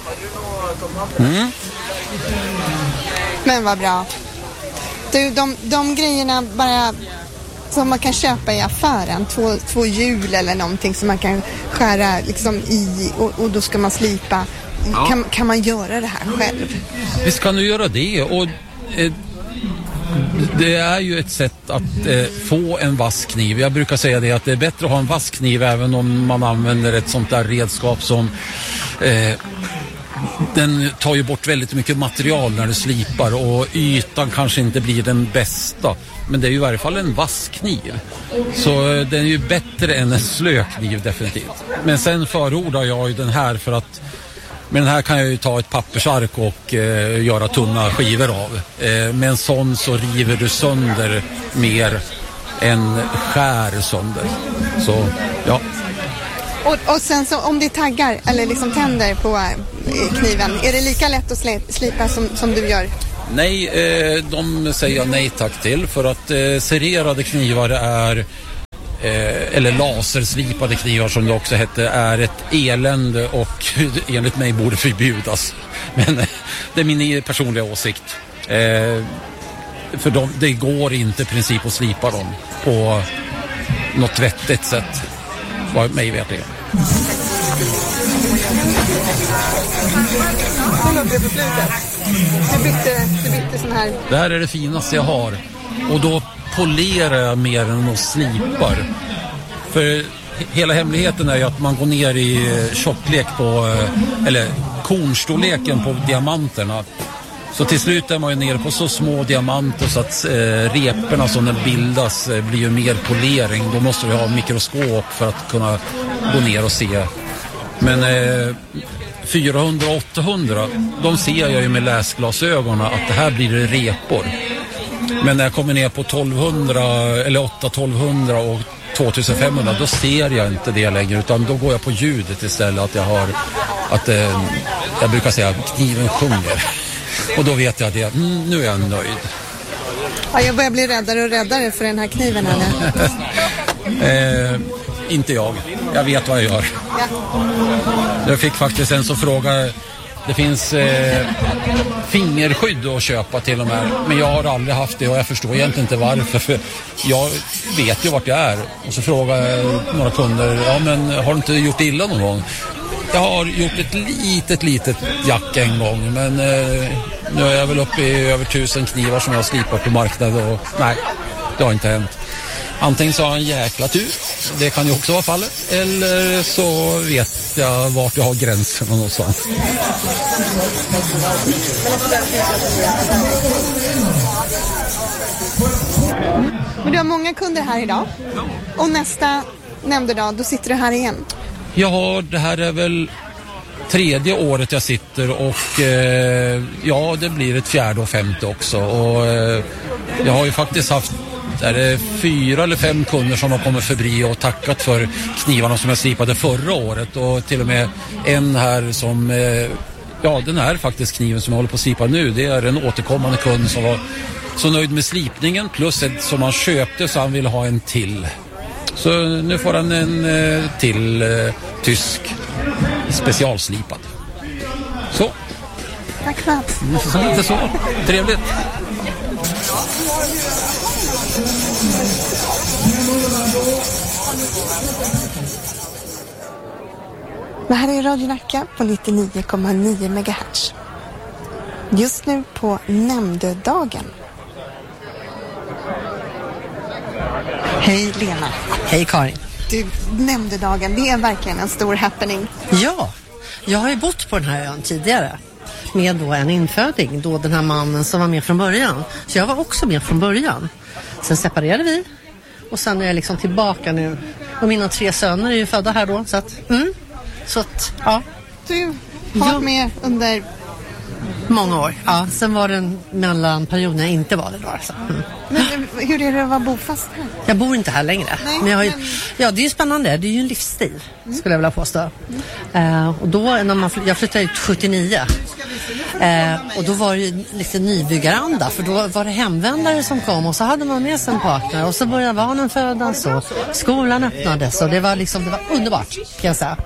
Men vad bra. Du, de grejerna bara som man kan köpa i affären, två hjul eller någonting som man kan skära liksom i och då ska man slipa. Ja. Kan man göra det här själv? Visst kan du göra det och det är ju ett sätt att få en vass kniv. Jag brukar säga det att det är bättre att ha en vass kniv även om man använder ett sånt där redskap som den tar ju bort väldigt mycket material när du slipar och ytan kanske inte blir den bästa. Men det är ju i varje fall en vass kniv. Så den är ju bättre än en slökniv definitivt. Men sen förordar jag ju den här för att med den här kan jag ju ta ett pappersark och göra tunna skivor av. Med en sån så river du sönder mer än skär sönder. Så ja. Och sen så om det taggar eller liksom tänder på kniven, är det lika lätt att slipa som du gör? Nej, de säger jag nej tack till för att sererade knivar är eller laserslipade knivar som det också hette är ett elände och enligt mig borde förbjudas. Men det är min personliga åsikt. För det går inte i princip att slipa dem på något vettigt sätt. Vad mig vet det. Du bytte sån här. Det här är det finaste jag har. Och då polerar jag mer än att slipar. För hela hemligheten är ju att man går ner i tjocklek på, eller kornstorleken på diamanterna. Så till slut är man ju nere på så små diamanter så att reporna som den bildas blir ju mer polering. Då måste du ha mikroskop för att kunna gå ner och se. Men 400 och 800, de ser jag ju med läsglasögonen att det här blir det repor. Men när jag kommer ner på 1200 eller 8-1200 och 2500 då ser jag inte det längre utan då går jag på ljudet istället att jag har jag brukar säga kniven sjunger. Och då vet jag det, nu är jag nöjd. Ja, jag börjar bli räddare och räddare för den här kniven här nu. Inte jag. Jag vet vad jag gör. Ja. Jag fick faktiskt en som frågade. Det finns fingerskydd att köpa till och med. Men jag har aldrig haft det och jag förstår egentligen inte varför. För jag vet ju vart jag är. Och så frågar några kunder. Ja men har du inte gjort illa någon gång? Jag har gjort ett litet jack en gång. Men nu är jag väl uppe i över 1000 knivar som jag slipar på marknaden. Och nej, det har inte hänt. Antingen så har jag en jäkla tur, det kan ju också vara fallet, eller så vet jag vart jag har gränsen och någonstans. Men du har många kunder här idag, och nästa nämndedag, då sitter du här igen. Ja, det här är väl 3:e året jag sitter och ja, det blir ett 4:e och 5:e också. Och jag har ju faktiskt haft 4 eller 5 kunder som har kommit förbi och tackat för knivarna som jag slipade förra året. Och till och med en här som, ja den här faktiskt kniven som jag håller på att slipa nu, det är en återkommande kund som var så nöjd med slipningen plus ett som han köpte så han ville ha en till. Så nu får han en till tysk specialslipad. Så. Tack för att. Inte så. Trevligt. Det här är Radio Nacka på 99,9 MHz. Just nu på nämndedagen. Hej Lena. Hej Karin. Du, nämndedagen, det är verkligen en stor happening. Ja, jag har ju bott på den här ön tidigare med då en inföding, då den här mannen som var med från början. Så jag var också med från början. Sen separerade vi och sen är jag liksom tillbaka nu. Och mina 3 söner är ju födda här då, så att ja. Du har varit med under många år. Ja, sen var det en mellanperiod när jag inte var det då. Alltså. Men hur är det att vara bofast här? Jag bor inte här längre. Nej, men ja, det är ju spännande. Det är ju en livsstil, skulle jag vilja påstå. Och då, när jag flyttade ut 79. Och då var det lite nybyggaranda. För då var det hemvändare som kom. Och så hade man med sig en partner. Och så började barnen födas. Och skolan öppnades. Och det var underbart, kan jag säga.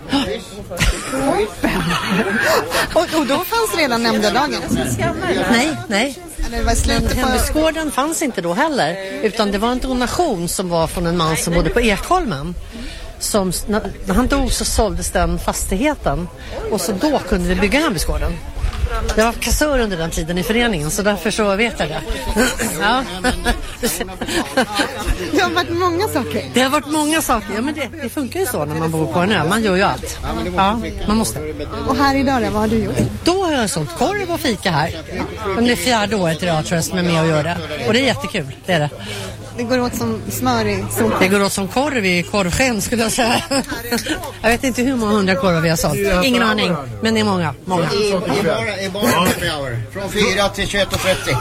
Och då fanns redan nämndedagen? Nej. Hembygdsgården fanns inte då heller, utan det var en donation som var från en man som bodde på Ekholmen. Som, när han dog så såldes den fastigheten och så då kunde vi bygga hembygdsgården. Jag var kassör under den tiden i föreningen, så därför så vet jag det. Ja. Det har varit många saker. Det har varit många saker. Ja, men det funkar ju så när man bor på en ö. Man gör ju allt. Ja, man måste. Och här idag då, vad har du gjort? Då har jag sålt korv och fika här. Under 4:e året idag tror jag som är med och gör det. Och det är jättekul, det är det. Det går åt som smör i solen. Det går åt som korv i korvsken skulle jag säga. Jag vet inte hur många 100 korvar vi har sålt. Ingen aning, men det är många. I bara från 4 till 21:30.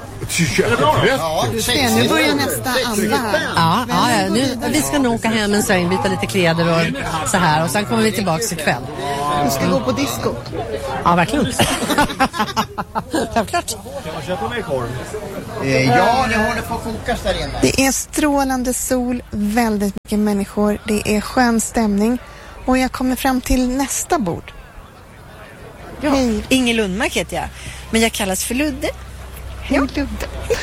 Ja, nu börjar nästa andra här. Ja, nu, vi ska nog åka hem en sväng, byta lite kläder och så här. Och sen kommer vi tillbaka ikväll. Du ska gå på disco. Ja, verkligen. Självklart. Kan man köpa mer korv? Ja, det håller på att kokas där inne. Det är strålande sol, väldigt mycket människor. Det är skön stämning. Och jag kommer fram till nästa bord. Ja, hej. Inger Lundmark heter jag. Men jag kallas för Ludde. Ja, Ludde.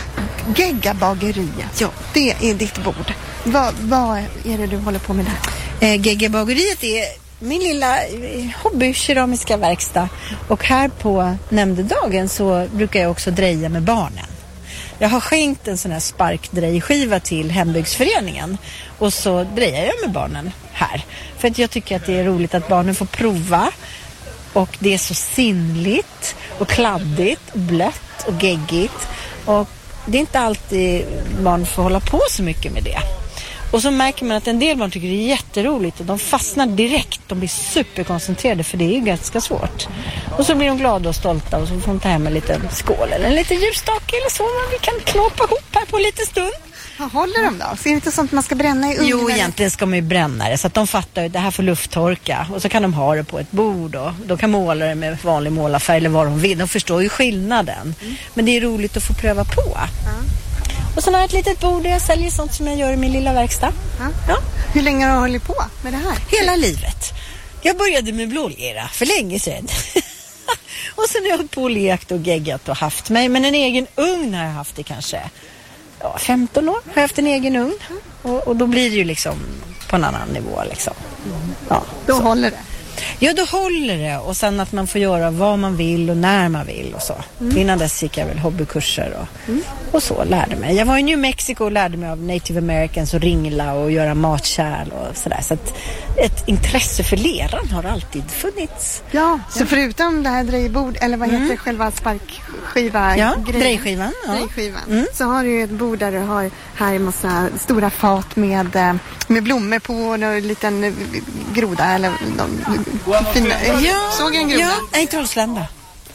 Geggabageriet. Ja. Det är ditt bord. Vad är det du håller på med där? Geggabageriet är min lilla hobbykeramiska verkstad. Och här på nämndedagen så brukar jag också dreja med barnen. Jag har skänkt en sån här sparkdrejskiva till hembygdsföreningen. Och så drejar jag med barnen här. För att jag tycker att det är roligt att barnen får prova. Och det är så sinnligt och kladdigt och blött och geggigt. Och det är inte alltid barn får hålla på så mycket med det. Och så märker man att en del barn tycker det är jätteroligt och de fastnar direkt. De blir superkoncentrerade för det är ju ganska svårt. Och så blir de glada och stolta och så får de ta hem en liten skål eller en liten ljusstake eller så. Men vi kan knåpa ihop här på en liten stund. Vad håller de då? Så är det inte sånt man ska bränna i ugnen? Jo, egentligen ska man ju bränna det så att de fattar att det här får lufttorka. Och så kan de ha det på ett bord och de kan måla det med vanlig målarfärg eller vad de vill. De förstår ju skillnaden. Men det är roligt att få pröva på. Och sen har jag ett litet bord där jag säljer sånt som jag gör i min lilla verkstad. Ja. Hur länge har du hållit på med det här? Hela livet. Jag började med blålera för länge sedan. Och sen har jag hållit på och lekt och geggat och haft mig. Men en egen ugn har jag haft i kanske 15 år. Har jag haft en egen ugn. Och då blir det ju liksom på en annan nivå liksom. Ja, då håller det. Ja, då håller det. Och sen att man får göra vad man vill och när man vill och så. Innan dess gick jag väl hobbykurser och så lärde mig. Jag var i New Mexico och lärde mig av Native Americans och ringla och göra matkärl och sådär. Så att ett intresse för leran har alltid funnits. Ja, så förutom det här drejbord, eller vad heter själva sparkskiva? Ja, drejskivan. Ja. Drejskivan. Så har du ju ett bord där du har här en massa stora fat med blommor på och en liten groda eller fina. Ja, såg en groda? Ja, en trollslända.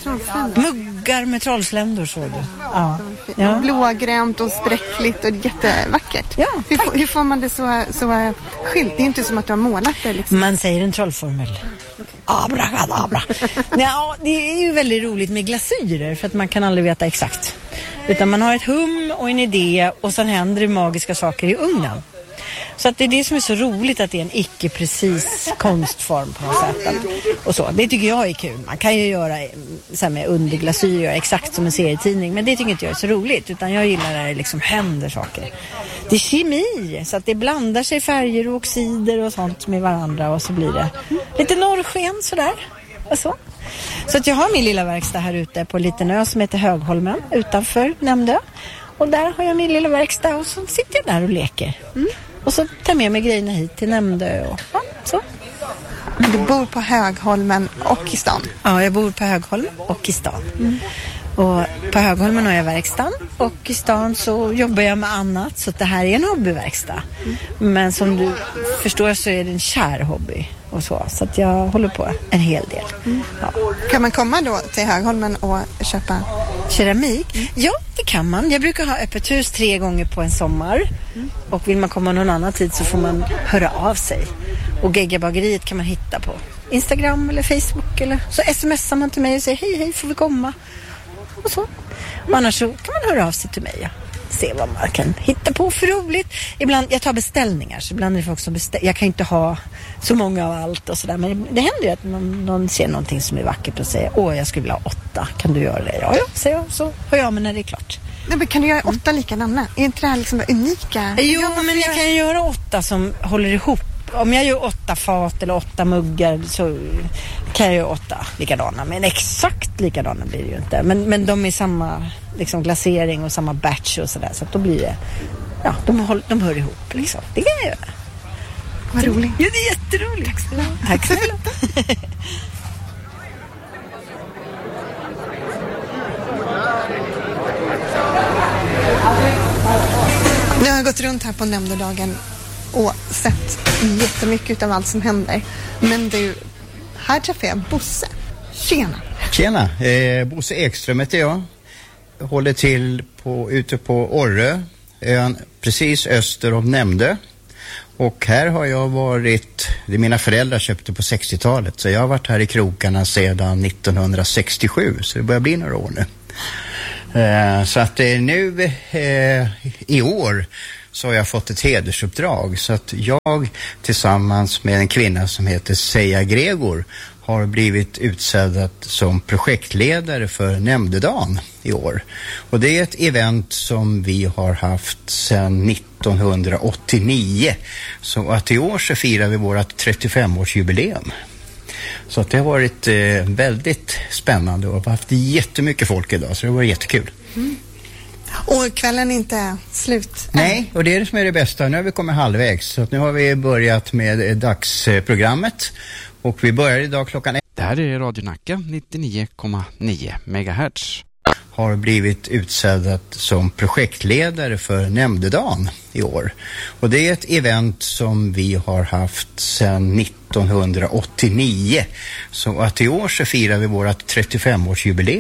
Muggar med trollsländor såg du. Ja. Blågrönt och spräckligt och jättevackert. Ja, hur får man det så skilt? Det är inte som att du har målat det liksom. Man säger en trollformel. Abracadabra. Ja, det är ju väldigt roligt med glasyrer för att man kan aldrig veta exakt. Utan man har ett hum och en idé och sen händer det magiska saker i ugnen. Så att det är det som är så roligt att det är en icke-precis konstform på något sätt. Och så. Det tycker jag är kul. Man kan ju göra så här med underglasyr exakt som en serietidning. Men det tycker inte jag är så roligt. Utan jag gillar när det liksom händer saker. Det är kemi. Så att det blandar sig färger och oxider och sånt med varandra. Och så blir det lite norrsken sådär. Och så. Så att jag har min lilla verkstad här ute på en liten ö som heter Högholmen utanför Nämndö. Och där har jag min lilla verkstad och så sitter jag där och leker. Och så tar jag med mig grejerna hit till Nämndö och så. Du bor på Högholmen och i stan? Ja, jag bor på Högholmen och i stan. Och på Högholmen har jag verkstaden och i stan så jobbar jag med annat. Så det här är en hobbyverkstad. Men som du förstår så är det en kär hobby. Och så att jag håller på en hel del. Ja. Kan man komma då till Högholmen och köpa keramik? Ja, det kan man. Jag brukar ha öppet hus 3 gånger på en sommar. Och vill man komma någon annan tid så får man höra av sig. Och Geggabageriet kan man hitta på Instagram eller Facebook. Eller så smsar man till mig och säger hej, får vi komma? Och så. Och annars så kan man höra av sig till mig. Ja. Se vad man kan hitta på för roligt. Ibland, jag tar beställningar så ibland är det folk som jag kan inte ha så många av allt och sådär. Men det händer ju att någon ser någonting som är vackert och säger jag skulle vilja ha 8. Kan du göra det? Ja, säger jag. Så hör jag med när det är klart. Nej, men kan du göra 8 likadana? Är inte det här liksom unika? Jo, men jag kan göra 8 som håller ihop Om jag gör 8 fat eller 8 muggar så kan jag göra 8 likadana. Men exakt likadana blir det ju inte. Men de är samma liksom, glasering och samma batch och sådär. Så att då blir det, ja, de hör ihop liksom. Det kan jag göra. Vad roligt. Ja, det är jätteroligt. Tack snälla. Jag har gått runt här på nämndedagen och sett jättemycket av allt som händer. Men du, här träffar jag Bosse. Tjena. Tjena, Bosse Ekström heter jag. Håller till ute på Orrö, ön precis öster om Nämndö. Och här har jag varit, det mina föräldrar köpte på 60-talet. Så jag har varit här i krokarna sedan 1967, så det börjar bli några år nu. Så att nu i år så har jag fått ett hedersuppdrag. Så att jag tillsammans med en kvinna som heter Seja Gregor har blivit utsedd som projektledare för nämndedagen i år. Och det är ett event som vi har haft sedan 1989. Så att i år så firar vi vårt 35-årsjubileum. Så att det har varit väldigt spännande och vi har haft jättemycket folk idag, så det var jättekul. Mm. Och kvällen är inte slut än. Nej, och det är det som är det bästa. Nu har vi kommit halvvägs, så att nu har vi börjat med dagsprogrammet och vi börjar idag klockan 1. Det här är Radio Nacka 99,9 MHz. Har blivit utsedd som projektledare för nämndedagen i år. Och det är ett event som vi har haft sedan 1989. Så att i år så firar vi vårt 35-årsjubileum.